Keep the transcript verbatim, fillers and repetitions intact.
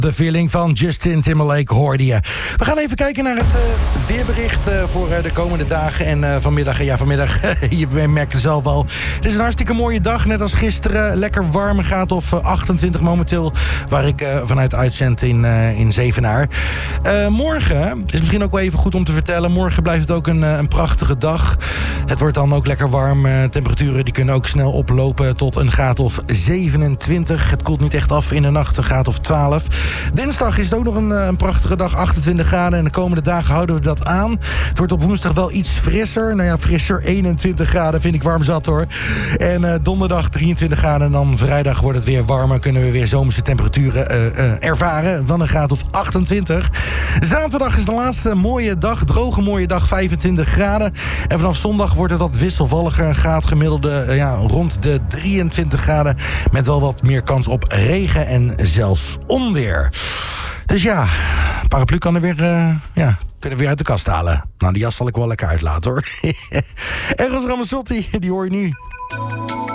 The Feeling van Justin Timberlake hoorde je. We gaan even kijken naar het uh, weerbericht uh, voor uh, de komende dagen. En uh, vanmiddag, ja vanmiddag, je merkt het zelf al. Het is een hartstikke mooie dag, net als gisteren. Lekker warm, gaat of uh, achtentwintig momenteel. Waar ik uh, vanuit uitzend in, uh, in Zevenaar. Uh, morgen, is misschien ook wel even goed om te vertellen. Morgen blijft het ook een, uh, een prachtige dag. Het wordt dan ook lekker warm. Uh, temperaturen die kunnen ook snel oplopen tot een graad of zevenentwintig. Het koelt niet echt af in de nacht, een graad of twaalf. Dinsdag is het ook nog een, een prachtige dag, achtentwintig graden. En de komende dagen houden we dat aan. Het wordt op woensdag wel iets frisser. Nou ja, frisser, eenentwintig graden vind ik warm zat hoor. En uh, donderdag drieëntwintig graden. En dan vrijdag wordt het weer warmer. Kunnen we weer zomerse temperaturen uh, uh, ervaren. Van een graad of achtentwintig. Zaterdag is de laatste mooie dag. Droge mooie dag, vijfentwintig graden. En vanaf zondag wordt het wat wisselvalliger. Een graad gemiddelde uh, ja, rond de drieëntwintig graden. Met wel wat meer kans op regen en zelfs onweer. Dus ja, paraplu kan er weer, uh, ja, kunnen we weer uit de kast halen. Nou, die jas zal ik wel lekker uitlaten hoor. Eros Ramazzotti, die hoor je nu.